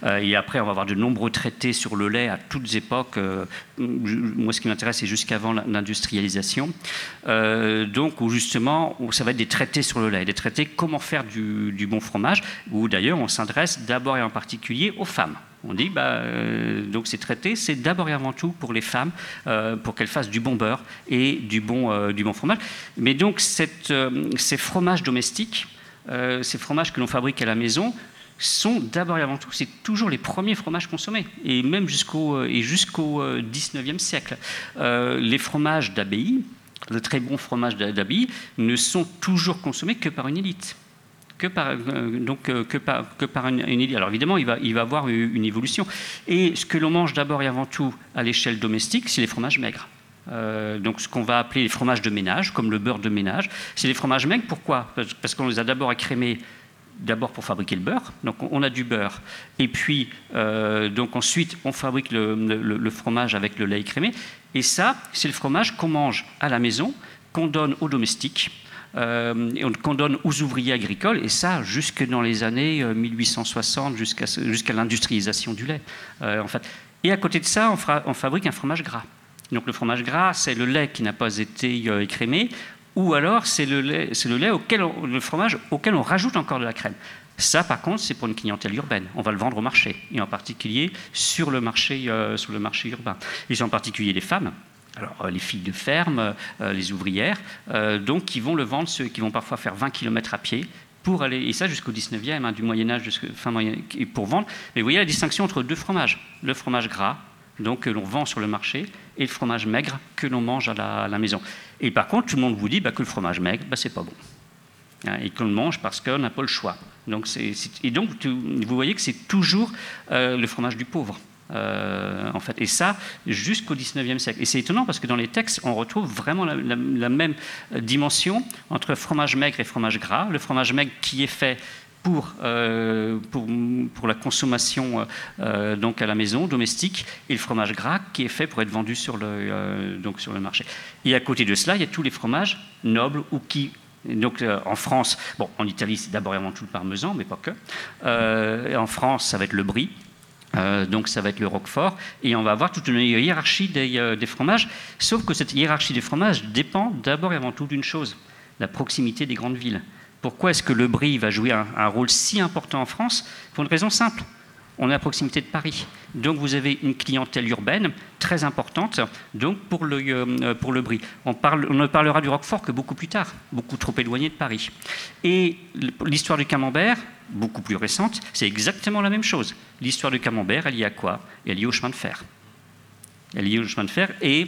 Et après, on va avoir de nombreux traités sur le lait à toutes époques. Moi, ce qui m'intéresse, c'est jusqu'avant l'industrialisation. Donc, où justement, ça va être des traités sur le lait, des traités comment faire du bon fromage, où d'ailleurs, on s'adresse d'abord et en particulier aux femmes. On dit, donc ces traités, c'est d'abord et avant tout pour les femmes, pour qu'elles fassent du bon beurre et du bon fromage. Mais donc, ces fromages domestiques, ces fromages que l'on fabrique à la maison, sont d'abord et avant tout, c'est toujours les premiers fromages consommés, et même jusqu'au 19e siècle. Les fromages d'abbaye, de très bons fromages d'abbaye, ne sont toujours consommés que par une élite. Que par une élite. Alors évidemment, il va avoir une évolution. Et ce que l'on mange d'abord et avant tout à l'échelle domestique, c'est les fromages maigres. Donc ce qu'on va appeler les fromages de ménage, comme le beurre de ménage, c'est les fromages maigres. Pourquoi ? Parce qu'on les a d'abord écrémés, d'abord pour fabriquer le beurre. Donc on a du beurre. Et puis, donc ensuite, on fabrique le fromage avec le lait écrémé. Et ça, c'est le fromage qu'on mange à la maison, qu'on donne aux domestiques. Qu'on donne aux ouvriers agricoles, et ça jusque dans les années 1860, jusqu'à l'industrialisation du lait. En fait. Et à côté de ça, on fabrique un fromage gras. Donc le fromage gras, c'est le lait qui n'a pas été écrémé, ou alors c'est le fromage auquel on rajoute encore de la crème. Ça, par contre, c'est pour une clientèle urbaine. On va le vendre au marché, et en particulier sur le marché urbain. Et c'est en particulier les femmes. Alors, les filles de ferme, les ouvrières, donc qui vont le vendre, ceux qui vont parfois faire 20 km à pied pour aller, et ça jusqu'au 19e, du Moyen-Âge, fin Moyen, pour vendre. Mais vous voyez la distinction entre deux fromages. Le fromage gras, donc que l'on vend sur le marché, et le fromage maigre que l'on mange à la maison. Et par contre, tout le monde vous dit que le fromage maigre, c'est pas bon. Et qu'on le mange parce qu'on n'a pas le choix. Donc, et donc, vous voyez que c'est toujours le fromage du pauvre. En fait, et ça jusqu'au 19e siècle. Et c'est étonnant parce que dans les textes, on retrouve vraiment la même dimension entre fromage maigre et fromage gras. Le fromage maigre qui est fait pour la consommation donc à la maison, domestique, et le fromage gras qui est fait pour être vendu sur le marché. Et à côté de cela, il y a tous les fromages nobles ou qui... Donc en France, en Italie, c'est d'abord et avant tout le parmesan, mais pas que. En France, ça va être le brie. Donc ça va être le roquefort, et on va avoir toute une hiérarchie des fromages, sauf que cette hiérarchie des fromages dépend d'abord et avant tout d'une chose, la proximité des grandes villes. Pourquoi est-ce que le brie va jouer un rôle si important en France ? Pour une raison simple, on est à proximité de Paris. Donc vous avez une clientèle urbaine très importante donc pour le brie. On ne parlera du roquefort que beaucoup plus tard, beaucoup trop éloigné de Paris. Et l'histoire du camembert, beaucoup plus récente, c'est exactement la même chose. L'histoire du camembert, elle y a quoi ? Elle est liée au chemin de fer. Elle est liée au chemin de fer et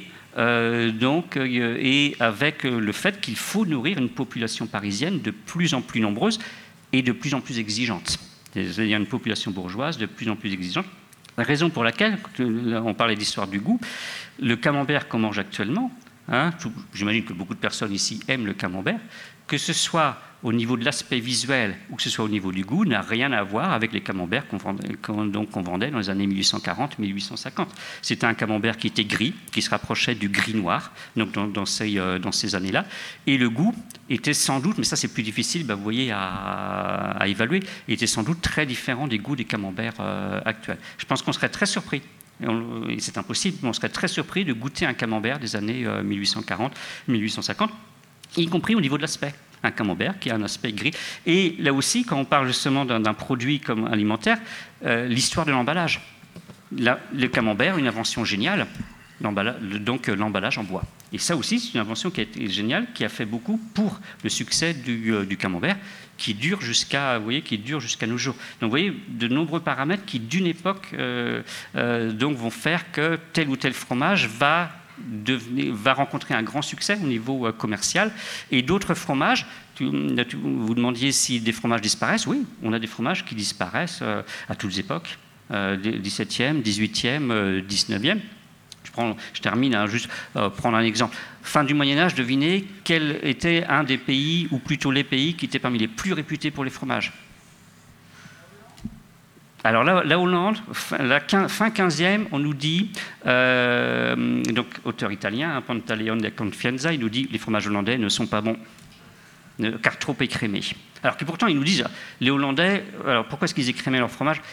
avec le fait qu'il faut nourrir une population parisienne de plus en plus nombreuse et de plus en plus exigeante. C'est-à-dire une population bourgeoise de plus en plus exigeante. La raison pour laquelle, on parlait d'histoire du goût, le camembert qu'on mange actuellement, j'imagine que beaucoup de personnes ici aiment le camembert, que ce soit au niveau de l'aspect visuel ou que ce soit au niveau du goût, n'a rien à voir avec les camemberts qu'on vendait dans les années 1840-1850. C'était un camembert qui était gris, qui se rapprochait du gris-noir donc dans ces années-là. Et le goût était sans doute, mais ça c'est plus difficile vous voyez, à évaluer, était sans doute très différent des goûts des camemberts actuels. Je pense qu'on serait très surpris. Et c'est impossible, mais on serait très surpris de goûter un camembert des années 1840-1850, y compris au niveau de l'aspect. Un camembert qui a un aspect gris. Et là aussi, quand on parle justement d'un produit comme alimentaire, l'histoire de l'emballage. Le camembert, une invention géniale, donc l'emballage en bois. Et ça aussi, c'est une invention qui a été géniale, qui a fait beaucoup pour le succès du camembert, qui dure jusqu'à nos jours. Donc vous voyez, de nombreux paramètres qui, d'une époque, donc vont faire que tel ou tel fromage va rencontrer un grand succès au niveau commercial. Et d'autres fromages, vous demandiez si des fromages disparaissent. Oui, on a des fromages qui disparaissent à toutes les époques, 17e, 18e, 19e. Je termine juste prendre un exemple. Fin du Moyen-Âge, devinez quel était un des pays, ou plutôt les pays, qui étaient parmi les plus réputés pour les fromages. Alors là, la Hollande, fin 15e, on nous dit, donc auteur italien, Pantaleone da Confianza, il nous dit les fromages hollandais ne sont pas bons, car trop écrémés. Alors que pourtant, ils nous disent, les Hollandais, alors pourquoi est-ce qu'ils écrémaient leur fromage ?